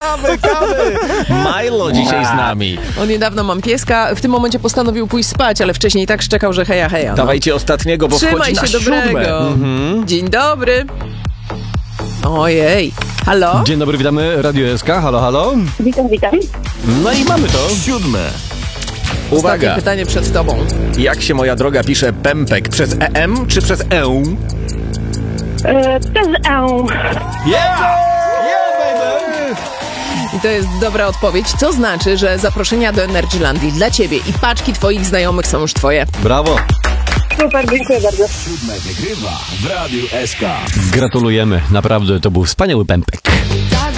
kawy! Milo dzisiaj z nami. On niedawno mam pieska, w tym momencie postanowił pójść spać, ale wcześniej tak szczekał, że heja. No. Dawajcie ostatniego, bo Trzymaj wchodzi na się dobrego. 7. Dzień dobry. Ojej. Halo? Dzień dobry, witamy Radio SK. Halo, halo. Witam. No i mamy to. 7. Ostatnie Uwaga, pytanie przed tobą. jak się, moja droga, pisze pępek? Przez EM czy przez E? Przez E. I to jest dobra odpowiedź, co znaczy, że zaproszenia do Energylandii dla ciebie i paczki twoich znajomych są już twoje. Brawo. Super, dziękuję bardzo. 7 wygrywa w Radiu SK. Gratulujemy. Naprawdę, to był wspaniały pępek.